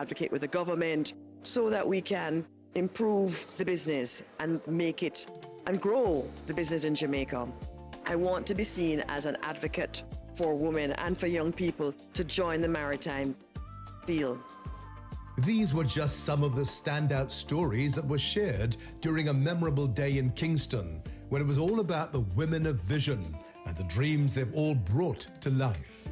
advocate with the government so that we can improve the business and make it and grow the business in Jamaica. I want to be seen as an advocate for women and for young people to join the maritime field. These were just some of the standout stories that were shared during a memorable day in Kingston, when it was all about the women of vision and the dreams they've all brought to life.